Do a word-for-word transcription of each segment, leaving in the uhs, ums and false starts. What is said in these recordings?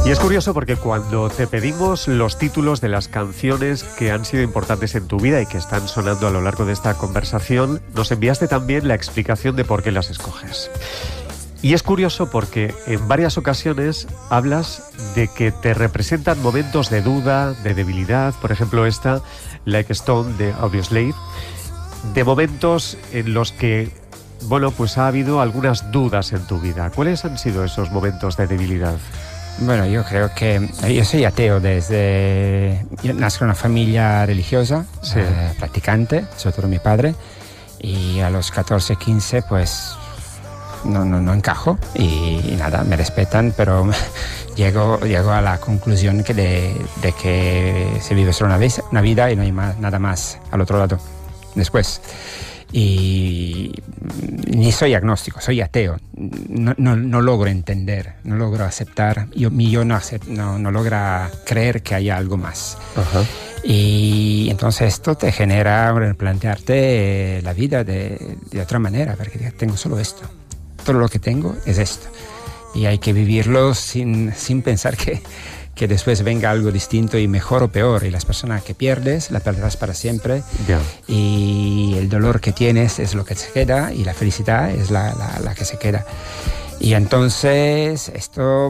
Y es curioso porque cuando te pedimos los títulos de las canciones que han sido importantes en tu vida y que están sonando a lo largo de esta conversación, nos enviaste también la explicación de por qué las escoges. Y es curioso porque en varias ocasiones hablas de que te representan momentos de duda, de debilidad, por ejemplo esta, Like a Stone de Audioslave, de momentos en los que, bueno, pues ha habido algunas dudas en tu vida. ¿Cuáles han sido esos momentos de debilidad? Bueno, yo creo que yo soy ateo desde... Yo nací en una familia religiosa, sí. eh, practicante, sobre todo mi padre, y a los catorce, quince, pues no, no, no encajo y, y nada, me respetan, pero llego, llego a la conclusión que de, de que se vive solo una vez, una vida y no hay más, nada más al otro lado después. Y ni soy agnóstico, soy ateo. No, no, no logro entender, no logro aceptar, yo, mi yo no, acept, no, no logra creer que haya algo más. Uh-huh. Y entonces esto te genera plantearte la vida de, de otra manera, porque tengo solo esto. Todo lo que tengo es esto. Y hay que vivirlo sin, sin pensar que... que después venga algo distinto y mejor o peor, y las personas que pierdes, las perderás para siempre, yeah. Y el dolor que tienes es lo que se queda, y la felicidad es la, la, la que se queda. Y entonces esto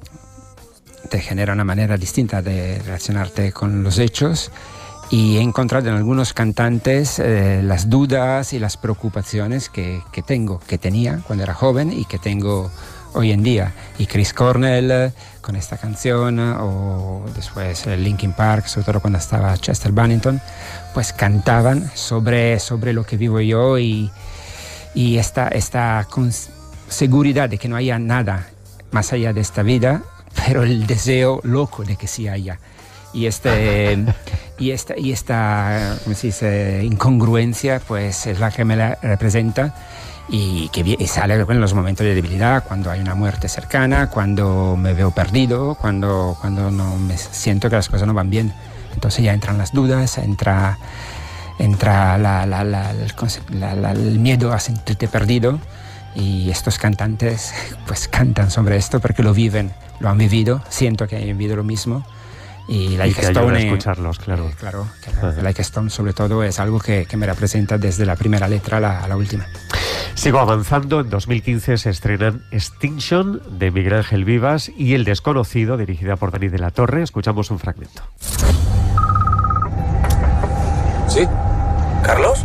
te genera una manera distinta de relacionarte con los hechos, y he encontrado en algunos cantantes eh, las dudas y las preocupaciones que, que tengo, que tenía cuando era joven y que tengo hoy en día. Y Chris Cornell con esta canción, o después Linkin Park, sobre todo cuando estaba Chester Bennington, pues cantaban sobre, sobre lo que vivo yo, y, y esta, esta seguridad de que no haya nada más allá de esta vida, pero el deseo loco de que sí haya. Y, este, y esta, y esta ¿cómo se dice? Incongruencia, pues es la que me la representa. Y que y sale en los momentos de debilidad, cuando hay una muerte cercana, cuando me veo perdido, cuando, cuando no me siento que las cosas no van bien. Entonces ya entran las dudas, entra, entra la, la, la, el, la, la, el miedo a sentirte perdido, y estos cantantes pues cantan sobre esto porque lo viven, lo han vivido, siento que han vivido lo mismo. Y Like a Stone, a escucharlos, claro. Eh, claro, que Like a Stone sobre todo es algo que, que me representa desde la primera letra a la, a la última. Sigo avanzando. En dos mil quince se estrenan Extinction de Miguel Ángel Vivas y El Desconocido, dirigida por Dani de la Torre. Escuchamos un fragmento. ¿Sí? ¿Carlos?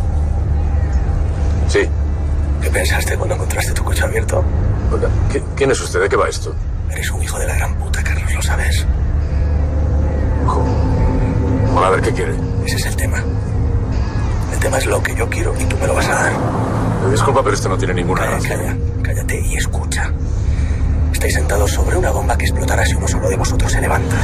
Sí. ¿Qué pensaste cuando encontraste tu coche abierto? Oiga, ¿quién es usted? ¿De qué va esto? Eres un hijo de la gran puta, Carlos, lo sabes. Bueno, a ver, ¿qué quiere? Ese es el tema. El tema es lo que yo quiero y tú me lo vas a dar. Disculpa, pero esto no tiene ninguna Calla, gracia. calla, cállate y escucha. Estáis sentados sobre una bomba que explotará si uno solo de vosotros se levanta.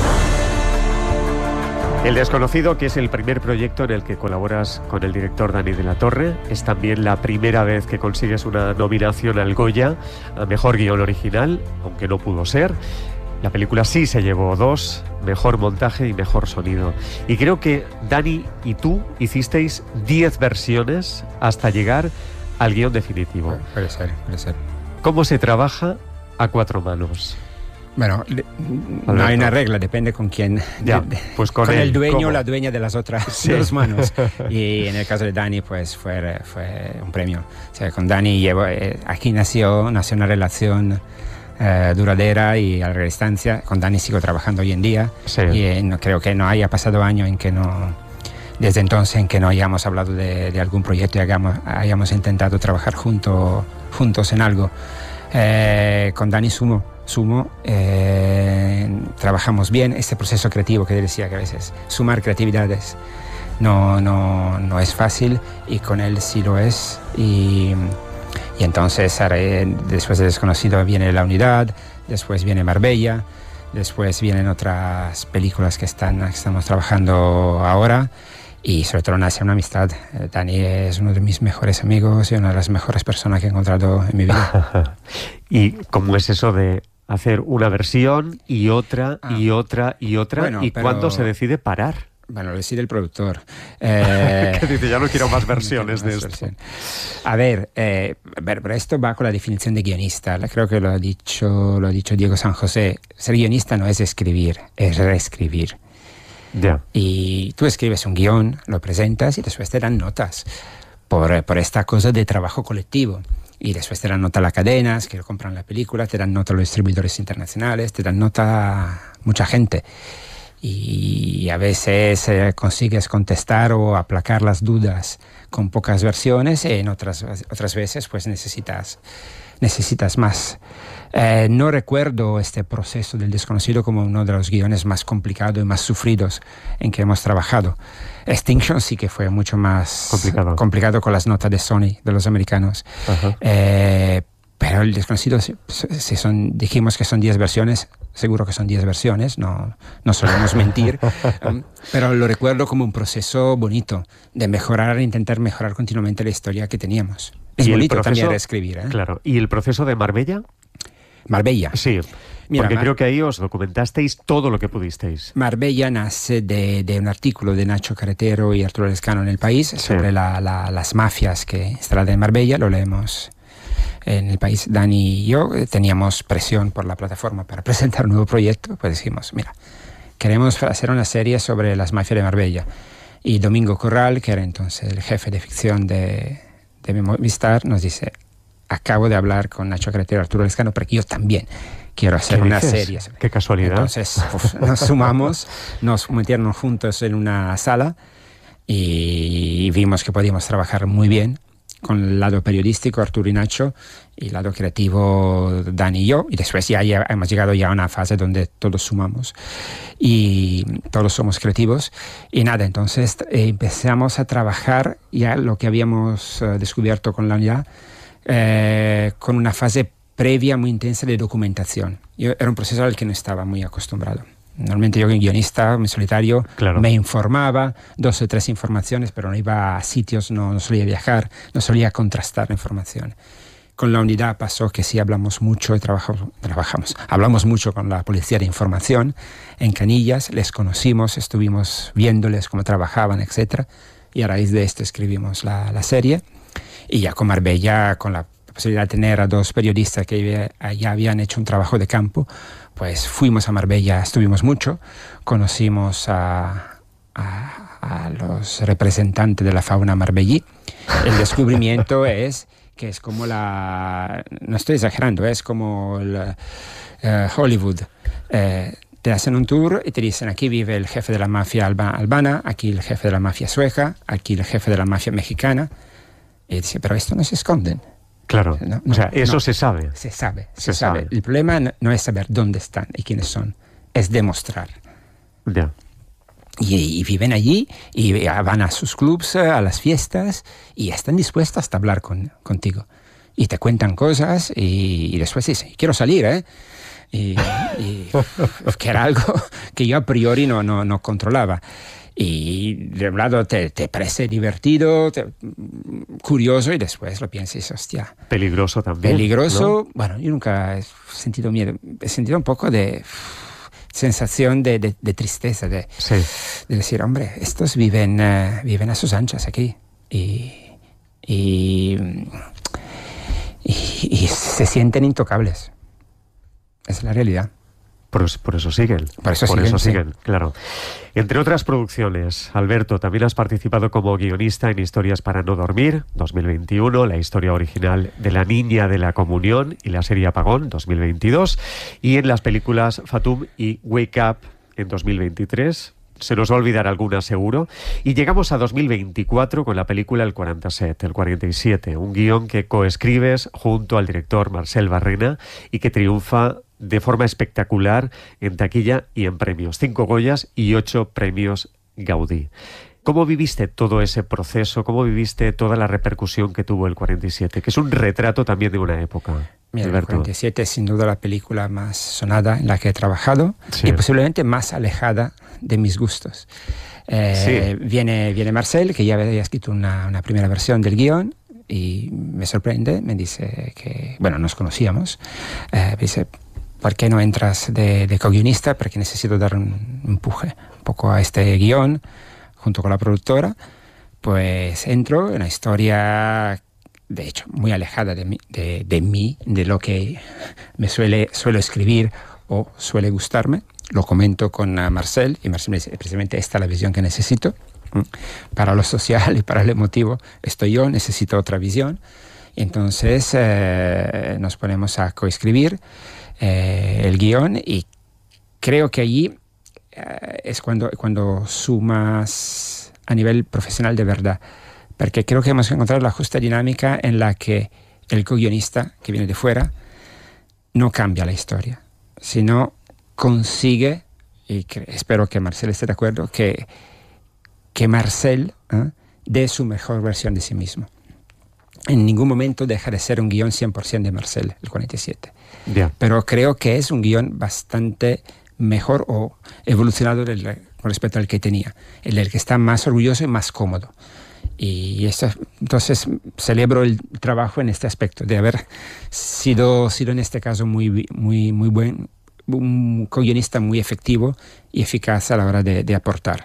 El Desconocido, que es el primer proyecto en el que colaboras con el director Dani de la Torre, es también la primera vez que consigues una nominación al Goya a Mejor Guión Original, aunque no pudo ser. La película sí se llevó dos, Mejor Montaje y Mejor Sonido. Y creo que Dani y tú hicisteis diez versiones hasta llegar al guión definitivo. Puede ser, puede ser. ¿Cómo se trabaja a cuatro manos? Bueno, no hay una regla, depende con quién. Ya, de, pues con, con él, el dueño o ¿cómo? la dueña de las otras sí. dos manos. Y en el caso de Dani, pues fue, fue un premio. O sea, con Dani llevo, eh, aquí nació, nació una relación eh, duradera y a larga distancia. Con Dani sigo trabajando hoy en día. Sí. Y eh, no, creo que no haya pasado año en que no... Desde entonces en que no hayamos hablado de, de algún proyecto y hayamos, hayamos intentado trabajar junto, juntos en algo. Eh, con Dani sumo, sumo eh, trabajamos bien este proceso creativo que decía que a veces sumar creatividades no, no, no es fácil, y con él sí lo es. Y, y entonces después de Desconocido viene La Unidad, después viene Marbella, después vienen otras películas que, están, que estamos trabajando ahora. Y sobre todo nace una amistad. Dani es uno de mis mejores amigos y una de las mejores personas que he encontrado en mi vida. ¿Y cómo es eso de hacer una versión y otra ah. y otra y otra? Bueno, ¿y pero... cuándo se decide parar? Bueno, lo decide el productor. Eh, que dice, ya no quiero más versiones no de más esto. Versión. A ver, eh, a ver, pero esto va con la definición de guionista. Creo que lo ha dicho, lo ha dicho Diego San José. Ser guionista no es escribir, es reescribir. Ya. Y tú escribes un guión, lo presentas y después te dan notas por, por esta cosa de trabajo colectivo. Y después te dan nota las cadenas que compran la película, te dan nota los distribuidores internacionales, te dan nota mucha gente. Y a veces eh, consigues contestar o aplacar las dudas con pocas versiones, y en otras, otras veces pues necesitas, necesitas más. Eh, no recuerdo este proceso del desconocido como uno de los guiones más complicados y más sufridos en que hemos trabajado. Extinction sí que fue mucho más complicado, complicado con las notas de Sony, de los americanos. Eh, pero el desconocido, si, si son, dijimos que son diez versiones, seguro que son diez versiones, no, no solemos mentir, um, pero lo recuerdo como un proceso bonito de mejorar, e intentar mejorar continuamente la historia que teníamos. Es bonito proceso, también reescribir. ¿eh? Claro. ¿Y el proceso de Marbella? Marbella. Sí, Mira, porque Mar- creo que ahí os documentasteis todo lo que pudisteis. Marbella nace de, de un artículo de Nacho Carretero y Arturo Lescano en El País sí. sobre la, la, las mafias que instalan en Marbella. Lo leemos en El País. Dani y yo teníamos presión por la plataforma para presentar un nuevo proyecto. Pues dijimos, mira, queremos hacer una serie sobre las mafias de Marbella. Y Domingo Corral, que era entonces el jefe de ficción de, de Movistar, nos dice, acabo de hablar con Nacho Carretero y Arturo Lescano porque yo también quiero hacer una dices? serie. Qué casualidad. Entonces pues, nos sumamos, nos metieron juntos en una sala y vimos que podíamos trabajar muy bien con el lado periodístico, Arturo y Nacho, y el lado creativo, Dani y yo, y después ya, ya hemos llegado ya a una fase donde todos sumamos y todos somos creativos. Y nada, entonces eh, empezamos a trabajar ya lo que habíamos uh, descubierto con la unidad, eh, con una fase previa muy intensa de documentación. Yo, era un proceso al que no estaba muy acostumbrado. Normalmente yo, guionista, en solitario, claro. me informaba, dos o tres informaciones, pero no iba a sitios, no, no solía viajar, no solía contrastar la información. Con la unidad pasó que sí hablamos mucho y trabajamos, trabajamos, hablamos mucho con la Policía de Información en Canillas, les conocimos, estuvimos viéndoles cómo trabajaban, etcétera. Y a raíz de esto escribimos la, la serie. Y ya con Marbella, con la posibilidad de tener a dos periodistas que ya habían hecho un trabajo de campo, pues fuimos a Marbella, estuvimos mucho, conocimos a, a, a los representantes de la fauna marbellí. El descubrimiento es que es como la... No estoy exagerando, es como el, uh, Hollywood. Eh, te hacen un tour y te dicen, aquí vive el jefe de la mafia alba, albana, aquí el jefe de la mafia sueca, aquí el jefe de la mafia mexicana. Y dice, pero esto no se esconden. Claro, no, no, o sea, eso no. se sabe. Se sabe, se, se sabe. sabe. El problema no es saber dónde están y quiénes son, es demostrar. Ya. Y, y viven allí y van a sus clubs, a las fiestas y están dispuestos hasta hablar con, contigo. Y te cuentan cosas y, y después dicen, quiero salir, ¿eh? Y, y que era algo que yo a priori no, no, no controlaba. Y de un lado te, te parece divertido, te, curioso, y después lo piensas y dices, hostia. Peligroso también. Peligroso. ¿no? Bueno, yo nunca he sentido miedo. He sentido un poco de sensación de, de, de tristeza, de, sí. de decir, hombre, estos viven, uh, viven a sus anchas aquí. Y, y, y, y se sienten intocables. Esa es la realidad. Por, por eso siguen. Por eso por siguen, eso sí. siguen, claro. Entre otras producciones, Alberto, también has participado como guionista en Historias para no dormir, dos mil veintiuno, la historia original de La niña de la comunión y la serie Apagón, dos mil veintidós, y en las películas Fatum y Wake Up en dos mil veintitrés. Se nos va a olvidar alguna seguro. Y llegamos a dos mil veinticuatro con la película El cuarenta y siete, El cuarenta y siete, un guión que coescribes junto al director Marcel Barrena y que triunfa de forma espectacular en taquilla y en premios. Cinco Goyas y ocho premios Gaudí. ¿Cómo viviste todo ese proceso? ¿Cómo viviste toda la repercusión que tuvo El cuarenta y siete? Que es un retrato también de una época. Mira, El Alberto. cuarenta y siete es sin duda la película más sonada en la que he trabajado, Sí. y posiblemente más alejada de mis gustos. Eh, Sí. viene, viene Marcel, que ya había escrito una, una primera versión del guión, y me sorprende, me dice que, bueno, nos conocíamos, eh, me dice, ¿por qué no entras de, de co-guionista? Porque necesito dar un empuje un poco a este guión, junto con la productora, pues entro en una historia, de hecho, muy alejada de mí, de, de mí, de lo que me suele, suelo escribir o suele gustarme. Lo comento con Marcel, y Marcel me dice, precisamente esta es la visión que necesito. Para lo social y para lo emotivo estoy yo, necesito otra visión. Y entonces eh, nos ponemos a coescribir eh, el guión, y creo que allí eh, es cuando, cuando sumas a nivel profesional de verdad, porque creo que hemos encontrado la justa dinámica en la que el co-guionista que viene de fuera no cambia la historia, sino consigue, y que, espero que Marcel esté de acuerdo, que, que Marcel ¿eh? dé su mejor versión de sí mismo. En ningún momento deja de ser un guión cien por ciento de Marcel, el cuarenta y siete. Yeah. Pero creo que es un guión bastante mejor o evolucionado del, con respecto al que tenía, el del que está más orgulloso y más cómodo. Y esto, entonces celebro el trabajo en este aspecto, de haber sido, sido en este caso muy, muy, muy buen, un co-guionista muy efectivo y eficaz a la hora de, de aportar.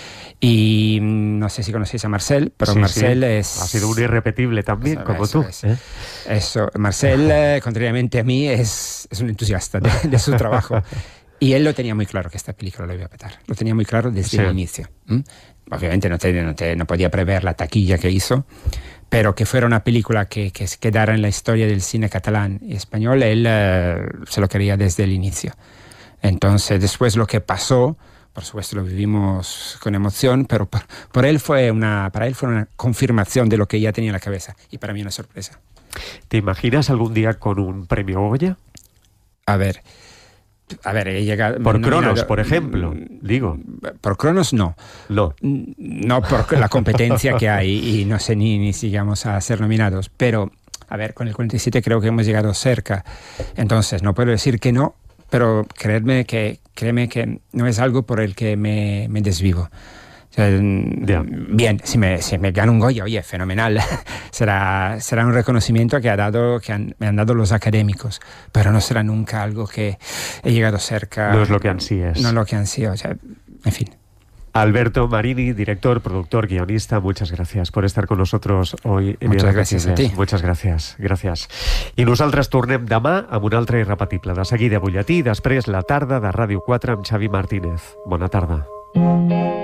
Y no sé si conocéis a Marcel, pero sí, Marcel sí. es... Ha sido un irrepetible también, eso, como eso, tú. Eso, ¿eh? eso. Marcel, eh, contrariamente a mí, es, es un entusiasta de, de su trabajo. Y él lo tenía muy claro que esta película lo iba a petar. Lo tenía muy claro desde sí. el inicio. ¿Mm? Obviamente no, te, no, te, no podía prever la taquilla que hizo, pero que fuera una película que, que quedara en la historia del cine catalán y español, él eh, se lo quería desde el inicio. Entonces, después lo que pasó, por supuesto lo vivimos con emoción, pero por, por él fue una, para él fue una confirmación de lo que ya tenía en la cabeza, y para mí una sorpresa. ¿Te imaginas algún día con un premio Goya? A ver... A ver, he llegado... Por nominado, Cronos, por ejemplo, digo. Por Cronos, no. No. No por la competencia que hay, y no sé ni, ni si llegamos a ser nominados. Pero, a ver, con el cuarenta y siete creo que hemos llegado cerca. Entonces, no puedo decir que no, pero créeme que, créeme que no es algo por el que me, me desvivo. O sea, yeah. Bien, si me, si me gano un Goya, oye, fenomenal. será, será un reconocimiento que, ha dado, que han, me han dado los académicos, pero no será nunca algo que he llegado cerca. No es lo que ansíes. No es lo que ansío, o sea, en fin. Alberto Marini, director, productor, guionista, muchas gracias por estar con nosotros hoy. Muchas gràcies a ti. Muchas gràcies, gràcies. I nosaltres tornem demà amb un altre irrepetible. De seguida, butlletí, i després la tarda de Ràdio quatre amb Xavi Martínez. Bona tarda.